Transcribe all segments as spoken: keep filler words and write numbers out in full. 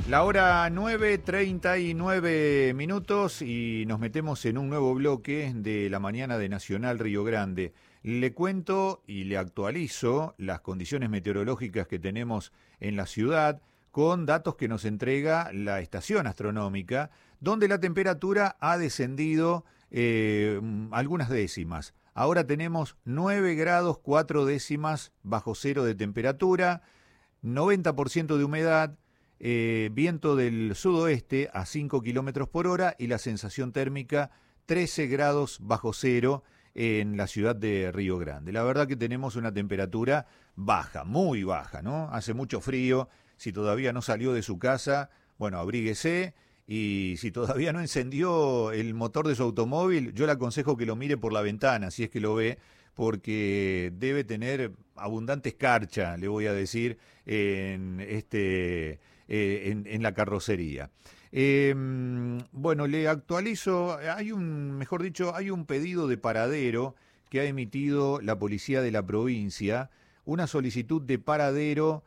La hora nueve, treinta y nueve minutos y nos metemos en un nuevo bloque de la mañana de Nacional Río Grande. Le cuento y le actualizo las condiciones meteorológicas que tenemos en la ciudad con datos que nos entrega la estación astronómica, donde la temperatura ha descendido eh, algunas décimas. Ahora tenemos nueve grados cuatro décimas bajo cero de temperatura, noventa por ciento de humedad, Eh, viento del sudoeste a cinco kilómetros por hora y la sensación térmica trece grados bajo cero en la ciudad de Río Grande. La verdad que tenemos una temperatura baja, muy baja, ¿no? Hace mucho frío. Si todavía no salió de su casa, bueno, abríguese. Y si todavía no encendió el motor de su automóvil, yo le aconsejo que lo mire por la ventana, si es que lo ve, porque debe tener abundante escarcha, le voy a decir, en este eh, en, en la carrocería. Eh, bueno, le actualizo, hay un, mejor dicho, hay un pedido de paradero que ha emitido la policía de la provincia, una solicitud de paradero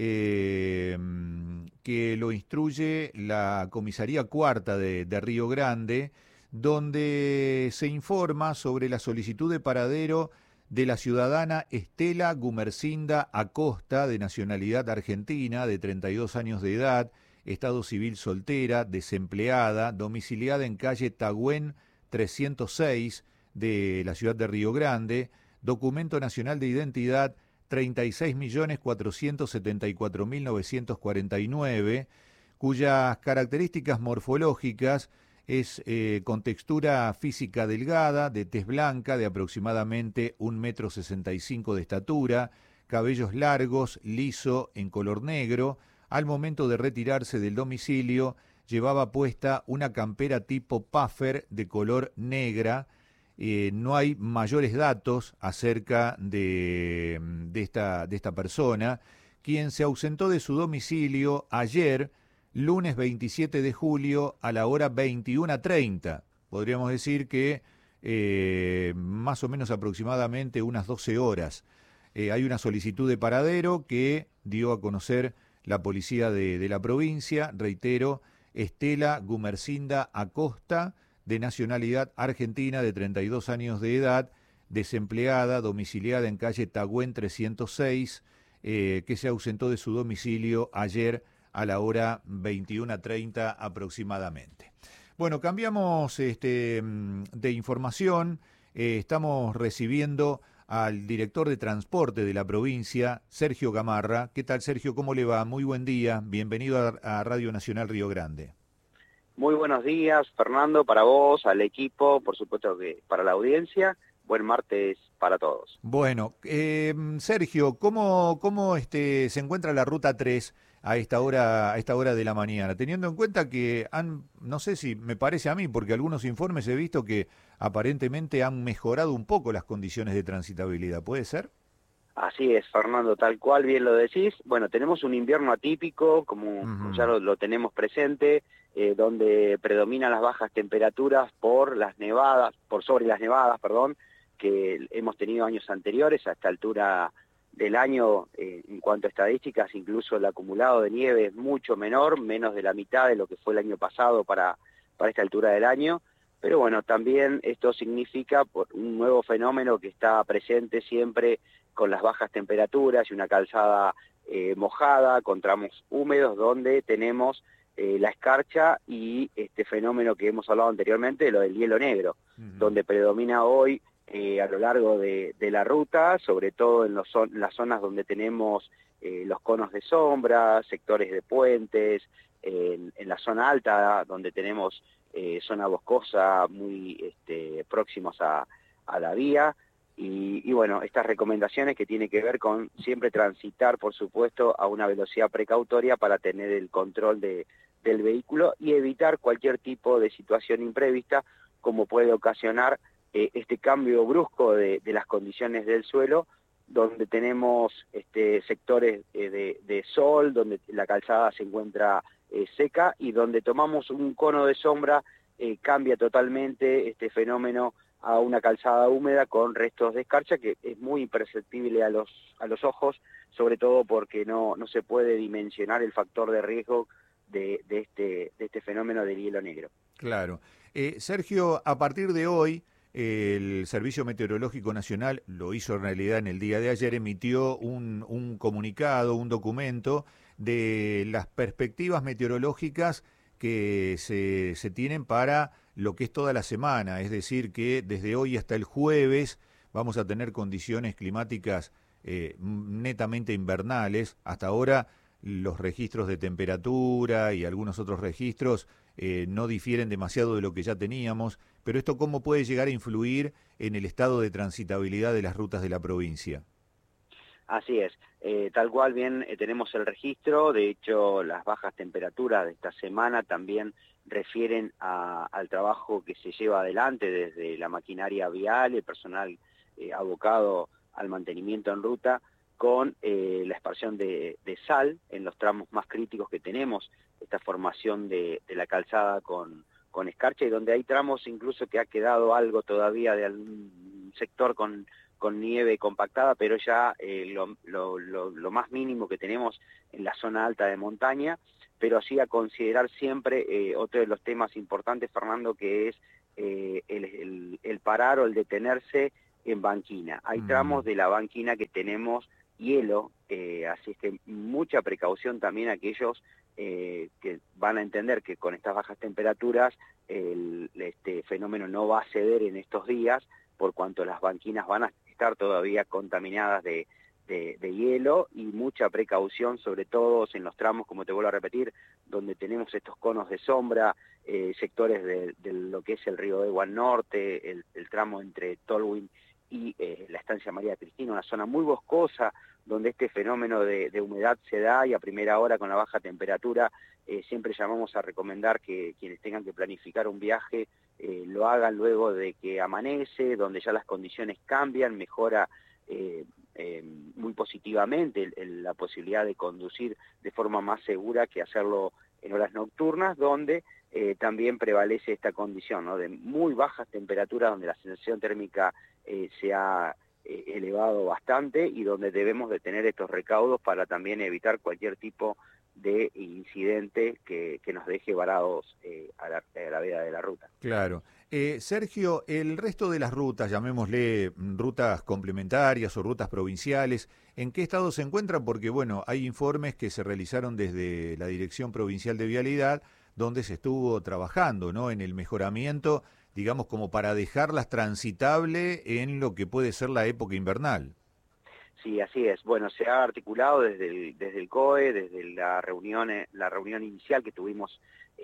eh, que lo instruye la comisaría cuarta de, de Río Grande, donde se informa sobre la solicitud de paradero de la ciudadana Estela Gumercinda Acosta, de nacionalidad argentina, de treinta y dos años de edad, estado civil soltera, desempleada, domiciliada en calle Tagüén trescientos seis de la ciudad de Río Grande, documento nacional de identidad treinta y seis millones cuatrocientos setenta y cuatro mil novecientos cuarenta y nueve, cuyas características morfológicas es eh, con textura física delgada, de tez blanca, de aproximadamente un metro sesenta y cinco de estatura, cabellos largos, liso, en color negro. Al momento de retirarse del domicilio, llevaba puesta una campera tipo puffer de color negra. Eh, no hay mayores datos acerca de, de, esta, de esta persona, quien se ausentó de su domicilio ayer, lunes veintisiete de julio, a la hora veintiuna treinta. Podríamos decir que eh, más o menos aproximadamente unas doce horas. Eh, hay una solicitud de paradero que dio a conocer la policía de, de la provincia, reitero, Estela Gumercinda Acosta, de nacionalidad argentina, de treinta y dos años de edad, desempleada, domiciliada en calle Tagüén trescientos seis, eh, que se ausentó de su domicilio ayer a la hora veintiuna treinta aproximadamente. Bueno, cambiamos este, de información. Eh, estamos recibiendo al director de transporte de la provincia, Sergio Gamarra. ¿Qué tal, Sergio? ¿Cómo le va? Muy buen día. Bienvenido a, a Radio Nacional Río Grande. Muy buenos días, Fernando, para vos, al equipo, por supuesto que para la audiencia. Buen martes para todos. Bueno, eh, Sergio, ¿cómo, cómo este, se encuentra la Ruta tres a esta hora, a esta hora de la mañana? Teniendo en cuenta que han, no sé si me parece a mí, porque algunos informes he visto que aparentemente han mejorado un poco las condiciones de transitabilidad, ¿puede ser? Así es, Fernando, tal cual bien lo decís. Bueno, tenemos un invierno atípico, como uh-huh. ya lo, lo tenemos presente, eh, donde predominan las bajas temperaturas por las nevadas, por sobre las nevadas, perdón, que hemos tenido años anteriores. A esta altura del año, eh, en cuanto a estadísticas, incluso el acumulado de nieve es mucho menor, menos de la mitad de lo que fue el año pasado para, para esta altura del año. Pero bueno, también esto significa por un nuevo fenómeno que está presente siempre con las bajas temperaturas y una calzada eh, mojada, con tramos húmedos donde tenemos eh, la escarcha y este fenómeno que hemos hablado anteriormente, lo del hielo negro, uh-huh. donde predomina hoy eh, a lo largo de, de la ruta, sobre todo en, los, en las zonas donde tenemos eh, los conos de sombra, sectores de puentes, eh, en, en la zona alta donde tenemos eh, zona boscosa muy este, próximos a, a la vía. Y, y bueno, estas recomendaciones que tienen que ver con siempre transitar, por supuesto, a una velocidad precautoria para tener el control de, del vehículo y evitar cualquier tipo de situación imprevista como puede ocasionar eh, este cambio brusco de, de las condiciones del suelo, donde tenemos este, sectores eh, de, de sol, donde la calzada se encuentra eh, seca y donde tomamos un cono de sombra, eh, cambia totalmente este fenómeno a una calzada húmeda con restos de escarcha que es muy imperceptible a los, a los ojos, sobre todo porque no, no se puede dimensionar el factor de riesgo de, de, este, de este fenómeno del hielo negro. Claro. Eh, Sergio, a partir de hoy, el Servicio Meteorológico Nacional, lo hizo en realidad en el día de ayer, emitió un, un comunicado, un documento de las perspectivas meteorológicas que se, se tienen para lo que es toda la semana, es decir, que desde hoy hasta el jueves vamos a tener condiciones climáticas eh, netamente invernales. Hasta ahora los registros de temperatura y algunos otros registros eh, no difieren demasiado de lo que ya teníamos, pero esto cómo puede llegar a influir en el estado de transitabilidad de las rutas de la provincia. Así es, eh, tal cual bien eh, tenemos el registro, de hecho las bajas temperaturas de esta semana también refieren a, al trabajo que se lleva adelante desde la maquinaria vial, el personal eh, abocado al mantenimiento en ruta, con eh, la expansión de, de sal en los tramos más críticos que tenemos, esta formación de, de la calzada con, con escarcha, y donde hay tramos incluso que ha quedado algo todavía de algún sector con, con nieve compactada, pero ya eh, lo, lo, lo, lo más mínimo que tenemos en la zona alta de montaña, pero sí a considerar siempre eh, otro de los temas importantes, Fernando, que es eh, el, el, el parar o el detenerse en banquina. Hay mm. tramos de la banquina que tenemos hielo, eh, así es que mucha precaución también a aquellos eh, que van a entender que con estas bajas temperaturas el, este fenómeno no va a ceder en estos días, por cuanto las banquinas van a estar todavía contaminadas de, de, de hielo, y mucha precaución sobre todo en los tramos, como te vuelvo a repetir, donde tenemos estos conos de sombra, eh, sectores de, de lo que es el río Egua al norte, el, el tramo entre Tolwyn y eh, la estancia María Cristina, una zona muy boscosa, donde este fenómeno de, de humedad se da, y a primera hora con la baja temperatura eh, siempre llamamos a recomendar que quienes tengan que planificar un viaje eh, lo hagan luego de que amanece, donde ya las condiciones cambian, mejora eh, eh, muy positivamente el, el, la posibilidad de conducir de forma más segura que hacerlo en horas nocturnas, donde eh, también prevalece esta condición, ¿no?, de muy bajas temperaturas, donde la sensación térmica eh, se ha eh, elevado bastante, y donde debemos de tener estos recaudos para también evitar cualquier tipo de incidente que, que nos deje varados eh, a, la, a la vera de la ruta. Claro. Eh, Sergio, el resto de las rutas, llamémosle rutas complementarias o rutas provinciales, ¿en qué estado se encuentran? Porque, bueno, hay informes que se realizaron desde la Dirección Provincial de Vialidad, donde se estuvo trabajando, ¿no?, en el mejoramiento, digamos, como para dejarlas transitables en lo que puede ser la época invernal. Sí, así es. Bueno, se ha articulado desde el, desde el C O E, desde la reunión, la reunión inicial que tuvimos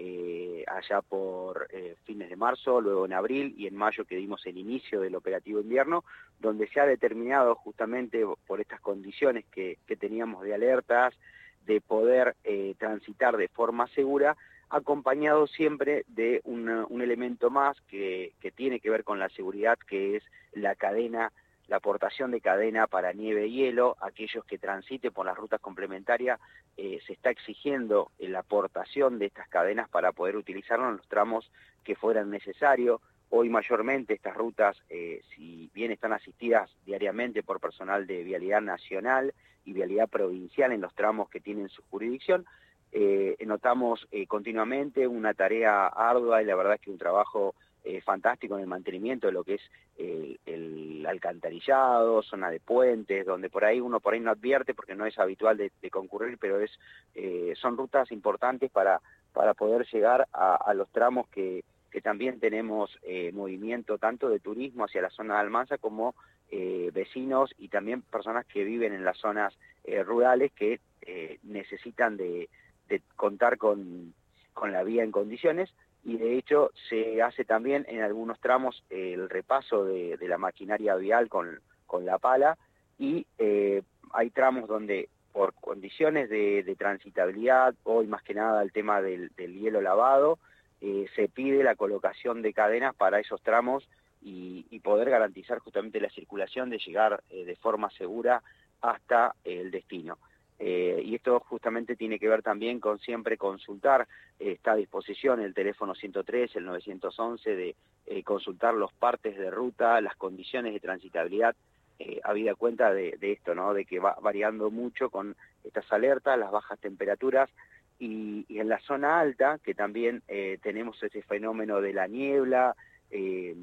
eh, allá por eh, fines de marzo, luego en abril y en mayo, que dimos el inicio del operativo invierno, donde se ha determinado justamente por estas condiciones que, que teníamos de alertas, de poder eh, transitar de forma segura, acompañado siempre de una, un elemento más que, que tiene que ver con la seguridad, que es la cadena, la aportación de cadena para nieve y hielo. Aquellos que transiten por las rutas complementarias, eh, se está exigiendo la aportación de estas cadenas para poder utilizarlo en los tramos que fueran necesarios. Hoy mayormente estas rutas, eh, si bien están asistidas diariamente por personal de Vialidad Nacional y Vialidad Provincial en los tramos que tienen su jurisdicción, eh, notamos eh, continuamente una tarea ardua, y la verdad es que un trabajo Eh, fantástico en el mantenimiento de lo que es eh, el alcantarillado, zona de puentes, donde por ahí uno por ahí no advierte porque no es habitual de, de concurrir, pero es eh, son rutas importantes para, para poder llegar a, a los tramos que, que también tenemos eh, movimiento tanto de turismo hacia la zona de Almanza como eh, vecinos y también personas que viven en las zonas eh, rurales que eh, necesitan de, de contar con, con la vía en condiciones. Y de hecho se hace también en algunos tramos eh, el repaso de, de la maquinaria vial con, con la pala, y eh, hay tramos donde por condiciones de, de transitabilidad, hoy más que nada el tema del, del hielo lavado, eh, se pide la colocación de cadenas para esos tramos y, y poder garantizar justamente la circulación, de llegar eh, de forma segura hasta el destino. Eh, y esto justamente tiene que ver también con siempre consultar, eh, está a disposición el teléfono ciento tres, el novecientos once, de eh, consultar los partes de ruta, las condiciones de transitabilidad, eh, habida cuenta de, de esto, ¿no?, de que va variando mucho con estas alertas, las bajas temperaturas, y, y en la zona alta, que también eh, tenemos ese fenómeno de la niebla eh,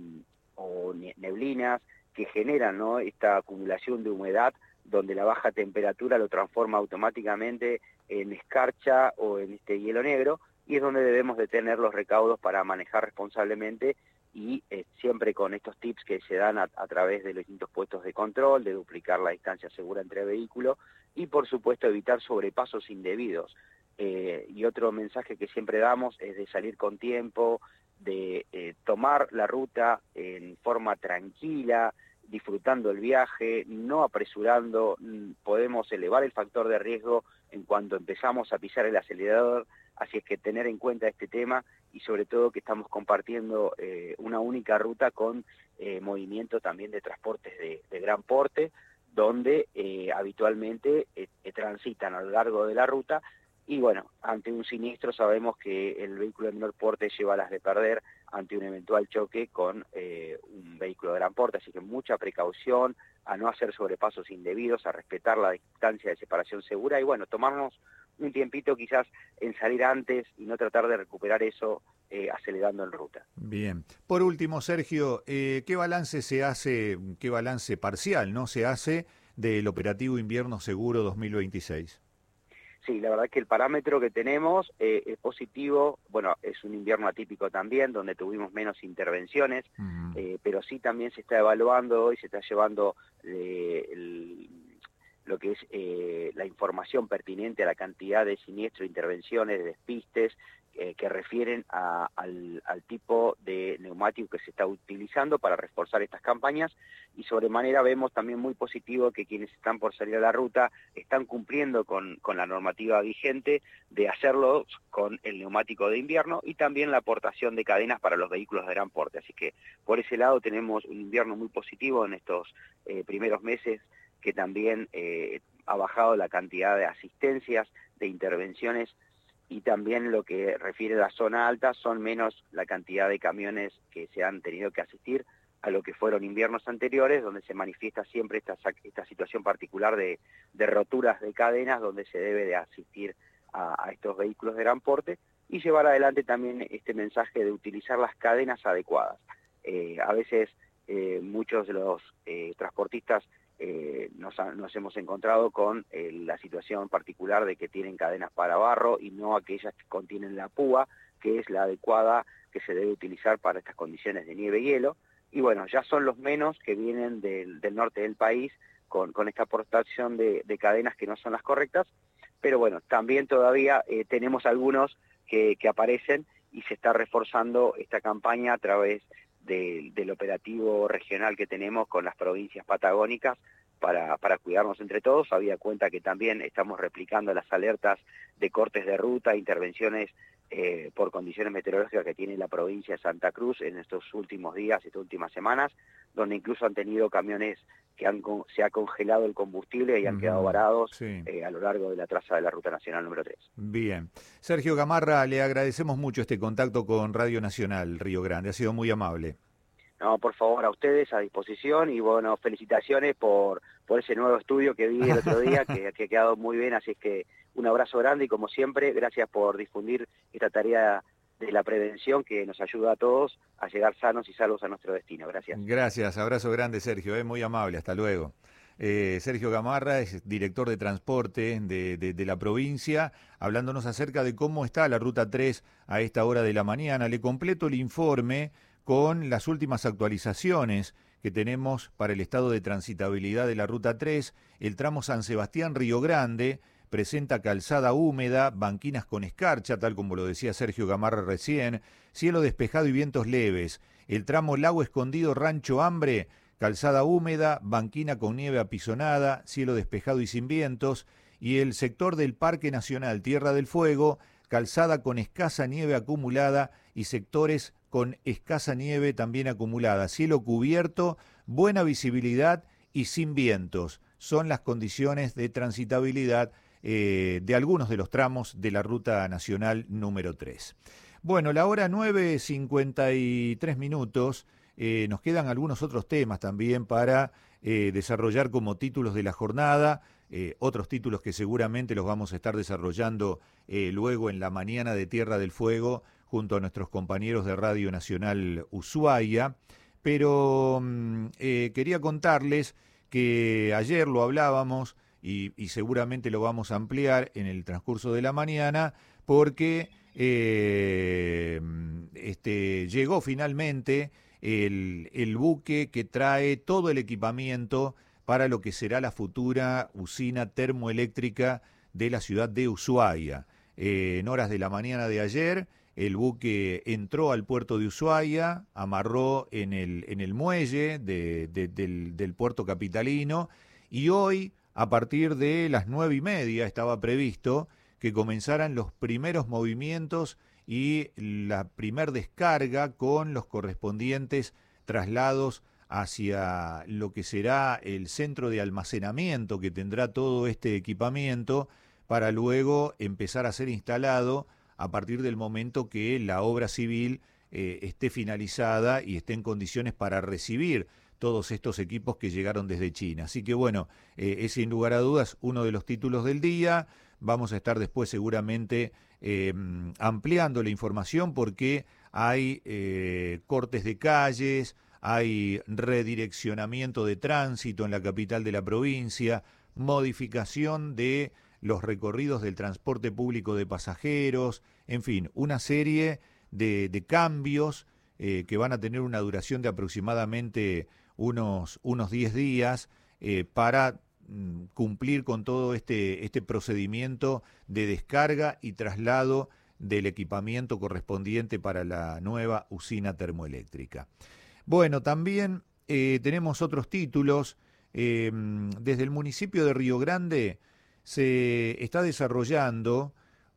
o neblinas que generan, ¿no?, esta acumulación de humedad, donde la baja temperatura lo transforma automáticamente en escarcha o en este hielo negro, y es donde debemos de tener los recaudos para manejar responsablemente y eh, siempre con estos tips que se dan a, a través de los distintos puestos de control, de duplicar la distancia segura entre vehículos y por supuesto evitar sobrepasos indebidos. Eh, y otro mensaje que siempre damos es de salir con tiempo, de eh, tomar la ruta en forma tranquila, disfrutando el viaje, no apresurando. Podemos elevar el factor de riesgo en cuanto empezamos a pisar el acelerador, así es que tener en cuenta este tema y sobre todo que estamos compartiendo eh, una única ruta con eh, movimiento también de transportes de, de gran porte, donde eh, habitualmente eh, transitan a lo largo de la ruta. Y bueno, ante un siniestro sabemos que el vehículo de menor porte lleva las de perder ante un eventual choque con eh, un vehículo de gran porte, así que mucha precaución, a no hacer sobrepasos indebidos, a respetar la distancia de separación segura y bueno, tomarnos un tiempito quizás en salir antes y no tratar de recuperar eso eh, acelerando en ruta. Bien. Por último, Sergio, eh, ¿qué balance se hace, qué balance parcial, no se hace del operativo Invierno Seguro dos mil veintiséis? Sí, la verdad que el parámetro que tenemos eh, es positivo. Bueno, es un invierno atípico también, donde tuvimos menos intervenciones, uh-huh. eh, pero sí también se está evaluando y se está llevando eh, el, lo que es eh, la información pertinente a la cantidad de siniestros, intervenciones, despistes, eh, que refieren a, al, al tipo de neumático que se está utilizando para reforzar estas campañas, y sobremanera vemos también muy positivo que quienes están por salir a la ruta están cumpliendo con, con la normativa vigente de hacerlo con el neumático de invierno y también la aportación de cadenas para los vehículos de gran porte. Así que por ese lado tenemos un invierno muy positivo en estos eh, primeros meses, que también eh, ha bajado la cantidad de asistencias, de intervenciones, y también lo que refiere a la zona alta son menos la cantidad de camiones que se han tenido que asistir a lo que fueron inviernos anteriores, donde se manifiesta siempre esta, esta situación particular de, de roturas de cadenas, donde se debe de asistir a, a estos vehículos de gran porte y llevar adelante también este mensaje de utilizar las cadenas adecuadas. Eh, a veces eh, muchos de los eh, transportistas Eh, nos, nos hemos encontrado con eh, la situación particular de que tienen cadenas para barro y no aquellas que contienen la púa, que es la adecuada que se debe utilizar para estas condiciones de nieve y hielo. Y bueno, ya son los menos que vienen del, del norte del país con, con esta aportación de, de cadenas que no son las correctas, pero bueno, también todavía eh, tenemos algunos que, que aparecen y se está reforzando esta campaña a través De, del operativo regional que tenemos con las provincias patagónicas para, para cuidarnos entre todos. Habida cuenta que también estamos replicando las alertas de cortes de ruta, intervenciones eh, por condiciones meteorológicas que tiene la provincia de Santa Cruz en estos últimos días, estas últimas semanas, donde incluso han tenido camiones que han, se ha congelado el combustible y han uh-huh. quedado varados sí. eh, a lo largo de la traza de la Ruta Nacional número tres. Bien. Sergio Gamarra, le agradecemos mucho este contacto con Radio Nacional Río Grande, ha sido muy amable. No, por favor, a ustedes a disposición y bueno, felicitaciones por, por ese nuevo estudio que vi el otro día, que, que ha quedado muy bien, así es que un abrazo grande y como siempre, gracias por difundir esta tarea de la prevención que nos ayuda a todos a llegar sanos y salvos a nuestro destino. Gracias. Gracias, abrazo grande Sergio, es eh, muy amable, hasta luego. Eh, Sergio Gamarra es director de transporte de, de, de la provincia, hablándonos acerca de cómo está la Ruta tres a esta hora de la mañana. Le completo el informe con las últimas actualizaciones que tenemos para el estado de transitabilidad de la Ruta tres. El tramo San Sebastián-Río Grande presenta calzada húmeda, banquinas con escarcha, tal como lo decía Sergio Gamarra recién, cielo despejado y vientos leves. El tramo Lago Escondido-Rancho Hambre, calzada húmeda, banquina con nieve apisonada, cielo despejado y sin vientos. Y el sector del Parque Nacional Tierra del Fuego, calzada con escasa nieve acumulada y sectores con escasa nieve también acumulada, cielo cubierto, buena visibilidad y sin vientos. Son las condiciones de transitabilidad eh, de algunos de los tramos de la Ruta Nacional número tres. Bueno, la hora nueve cincuenta y tres minutos, eh, nos quedan algunos otros temas también para eh, desarrollar como títulos de la jornada. eh, otros títulos que seguramente los vamos a estar desarrollando eh, luego en la mañana de Tierra del Fuego junto a nuestros compañeros de Radio Nacional Ushuaia, pero eh, quería contarles que ayer lo hablábamos y, y seguramente lo vamos a ampliar en el transcurso de la mañana, porque eh, este, llegó finalmente el, el buque que trae todo el equipamiento para lo que será la futura usina termoeléctrica de la ciudad de Ushuaia. Eh, en horas de la mañana de ayer, el buque entró al puerto de Ushuaia, amarró en el, en el muelle de, de, del, del puerto capitalino, y hoy, a partir de las nueve y media, estaba previsto que comenzaran los primeros movimientos y la primer descarga con los correspondientes traslados hacia lo que será el centro de almacenamiento que tendrá todo este equipamiento, para luego empezar a ser instalado a partir del momento que la obra civil eh, esté finalizada y esté en condiciones para recibir todos estos equipos que llegaron desde China. Así que bueno, eh, es sin lugar a dudas uno de los títulos del día. Vamos a estar después seguramente eh, ampliando la información, porque hay eh, cortes de calles, hay redireccionamiento de tránsito en la capital de la provincia, modificación de los recorridos del transporte público de pasajeros, en fin, una serie de, de cambios eh, que van a tener una duración de aproximadamente unos, unos diez días eh, para mm, cumplir con todo este, este procedimiento de descarga y traslado del equipamiento correspondiente para la nueva usina termoeléctrica. Bueno, también eh, tenemos otros títulos. Eh, desde el municipio de Río Grande se está desarrollando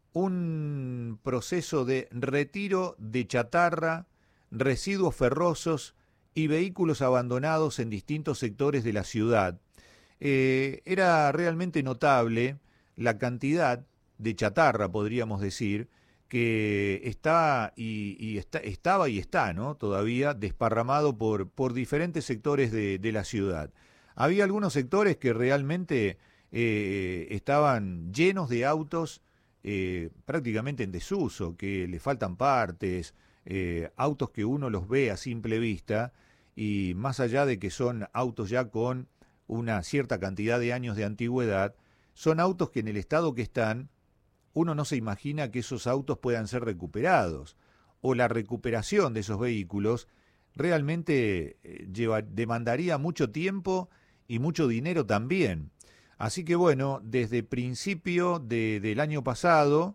un proceso de retiro de chatarra, residuos ferrosos y vehículos abandonados en distintos sectores de la ciudad. Eh, era realmente notable la cantidad de chatarra, podríamos decir, que está y, y está, estaba y está, ¿no?, todavía desparramado por, por diferentes sectores de, de la ciudad. Había algunos sectores que realmente eh, estaban llenos de autos eh, prácticamente en desuso, que le faltan partes, eh, autos que uno los ve a simple vista, y más allá de que son autos ya con una cierta cantidad de años de antigüedad, son autos que en el estado que están, uno no se imagina que esos autos puedan ser recuperados, o la recuperación de esos vehículos realmente eh, lleva, demandaría mucho tiempo y mucho dinero también. Así que bueno, desde principio de, del año pasado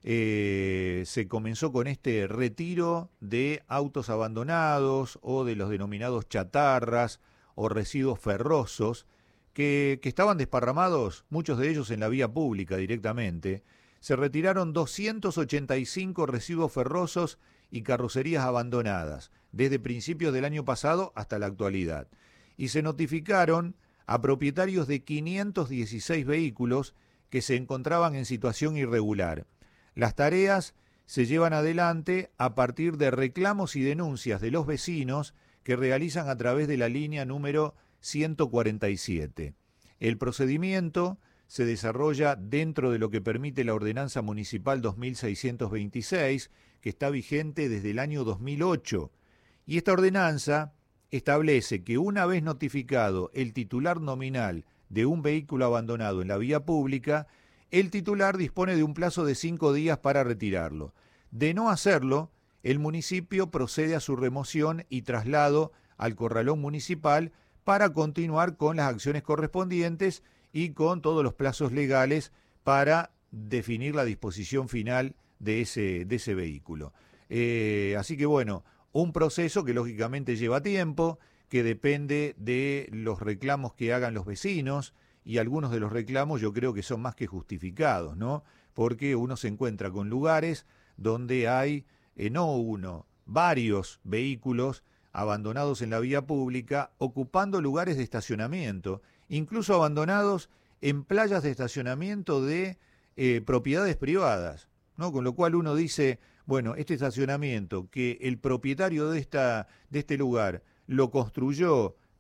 eh, se comenzó con este retiro de autos abandonados o de los denominados chatarras o residuos ferrosos que, que estaban desparramados, muchos de ellos en la vía pública directamente. Se retiraron doscientos ochenta y cinco residuos ferrosos y carrocerías abandonadas desde principios del año pasado hasta la actualidad, y se notificaron a propietarios de quinientos dieciséis vehículos que se encontraban en situación irregular. Las tareas se llevan adelante a partir de reclamos y denuncias de los vecinos que realizan a través de la línea número ciento cuarenta y siete. El procedimiento se desarrolla dentro de lo que permite la Ordenanza Municipal dos mil seiscientos veintiséis, que está vigente desde el año dos mil ocho, y esta ordenanza establece que una vez notificado el titular nominal de un vehículo abandonado en la vía pública, el titular dispone de un plazo de cinco días para retirarlo. De no hacerlo, el municipio procede a su remoción y traslado al corralón municipal para continuar con las acciones correspondientes y con todos los plazos legales para definir la disposición final de ese, de ese vehículo. Eh, así que bueno, un proceso que lógicamente lleva tiempo, que depende de los reclamos que hagan los vecinos, y algunos de los reclamos yo creo que son más que justificados, ¿no? Porque uno se encuentra con lugares donde hay, eh, no uno, varios vehículos abandonados en la vía pública, ocupando lugares de estacionamiento, incluso abandonados en playas de estacionamiento de eh, propiedades privadas, ¿no? Con lo cual uno dice, bueno, este estacionamiento que el propietario de, esta, de este lugar lo construyó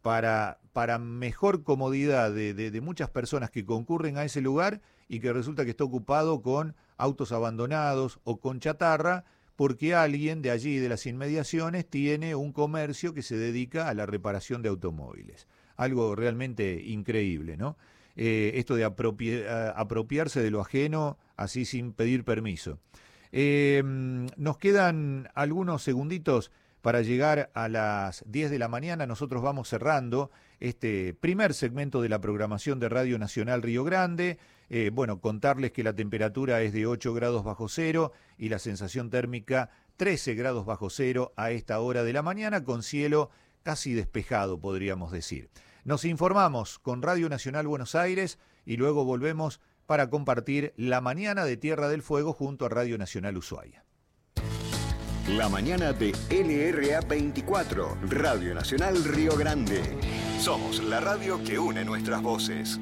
para, para mejor comodidad de, de, de muchas personas que concurren a ese lugar y que resulta que está ocupado con autos abandonados o con chatarra, porque alguien de allí, de las inmediaciones, tiene un comercio que se dedica a la reparación de automóviles. Algo realmente increíble, ¿no? Eh, esto de apropi- apropiarse de lo ajeno así sin pedir permiso. Eh, nos quedan algunos segunditos para llegar a las diez de la mañana. Nosotros vamos cerrando este primer segmento de la programación de Radio Nacional Río Grande. Eh, bueno, contarles que la temperatura es de ocho grados bajo cero y la sensación térmica trece grados bajo cero a esta hora de la mañana, con cielo casi despejado, podríamos decir. Nos informamos con Radio Nacional Buenos Aires y luego volvemos para compartir la mañana de Tierra del Fuego junto a Radio Nacional Ushuaia. La mañana de L R A veinticuatro, Radio Nacional Río Grande. Somos la radio que une nuestras voces.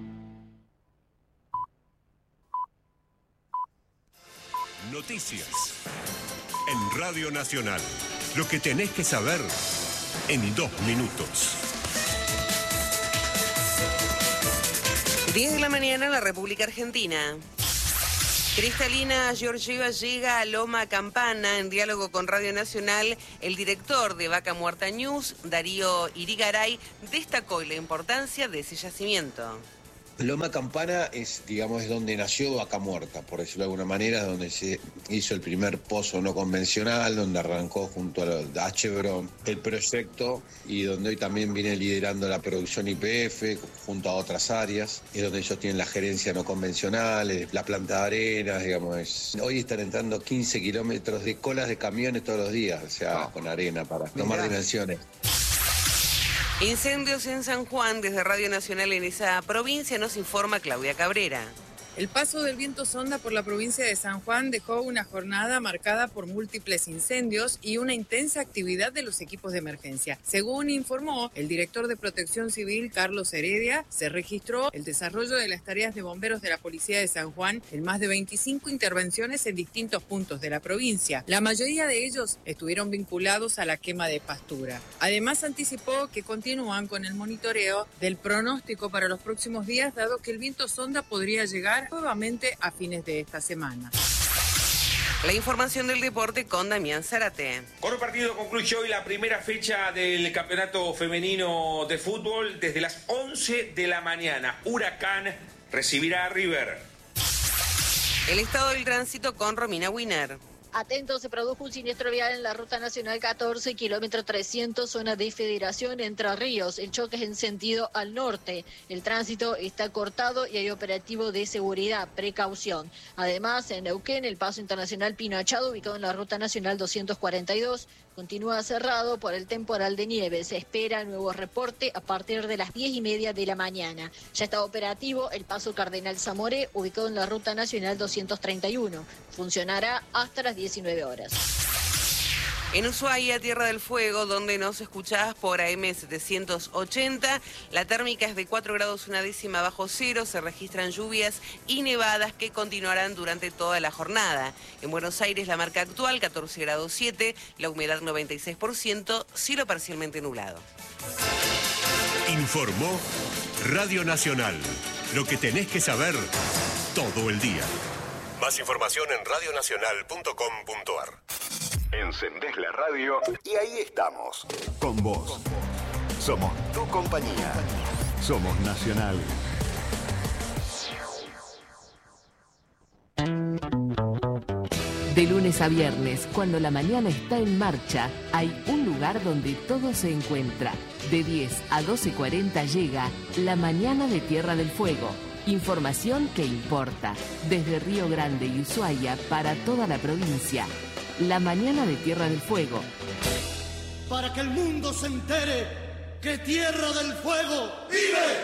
Noticias en Radio Nacional. Lo que tenés que saber en dos minutos. diez de la mañana en la República Argentina. Cristalina Georgieva llega a Loma Campana. En diálogo con Radio Nacional, el director de Vaca Muerta News, Darío Irigaray, destacó la importancia de ese yacimiento. Loma Campana es, digamos, es donde nació Vaca Muerta, por decirlo de alguna manera, donde se hizo el primer pozo no convencional, donde arrancó junto a Chevron el proyecto y donde hoy también viene liderando la producción Y P F junto a otras áreas, es donde ellos tienen la gerencia no convencional, la planta de arenas, digamos. Es... Hoy están entrando quince kilómetros de colas de camiones todos los días, o sea, oh. con arena para tomar Mirá. dimensiones. Incendios en San Juan. Desde Radio Nacional en esa provincia nos informa Claudia Cabrera. El paso del viento sonda por la provincia de San Juan dejó una jornada marcada por múltiples incendios y una intensa actividad de los equipos de emergencia. Según informó el director de Protección Civil, Carlos Heredia, se registró el desarrollo de las tareas de bomberos de la Policía de San Juan en más de veinticinco intervenciones en distintos puntos de la provincia. La mayoría de ellos estuvieron vinculados a la quema de pastura. Además, anticipó que continúan con el monitoreo del pronóstico para los próximos días, dado que el viento sonda podría llegar nuevamente a fines de esta semana. La información del deporte con Damián Zárate. Con un partido concluyó hoy la primera fecha del campeonato femenino de fútbol. Desde las once de la mañana, Huracán recibirá a River. El estado del tránsito con Romina Winer. Atento, se produjo un siniestro vial en la Ruta Nacional catorce, kilómetro trescientos, zona de Federación Entre Ríos. El choque es en sentido al norte. El tránsito está cortado y hay operativo de seguridad, precaución. Además, en Neuquén, el paso internacional Pino Achado, ubicado en la Ruta Nacional doscientos cuarenta y dos, continúa cerrado por el temporal de nieve. Se espera nuevo reporte a partir de las diez y media de la mañana. Ya está operativo el paso Cardenal Zamoré, ubicado en la Ruta Nacional doscientos treinta y uno. Funcionará hasta las diecinueve horas. En Ushuaia, Tierra del Fuego, donde nos escuchás por A M setecientos ochenta, la térmica es de cuatro grados una décima bajo cero, se registran lluvias y nevadas que continuarán durante toda la jornada. En Buenos Aires, la marca actual, catorce grados siete, la humedad noventa y seis por ciento, cielo parcialmente nublado. Informó Radio Nacional, lo que tenés que saber todo el día. Más información en radio nacional punto com punto a r. Encendés la radio y ahí estamos, con vos. Somos tu compañía. Somos Nacional. De lunes a viernes, cuando la mañana está en marcha, hay un lugar donde todo se encuentra. De diez a doce cuarenta llega La Mañana de Tierra del Fuego. Información que importa. Desde Río Grande y Ushuaia para toda la provincia. La Mañana de Tierra del Fuego. Para que el mundo se entere que Tierra del Fuego vive.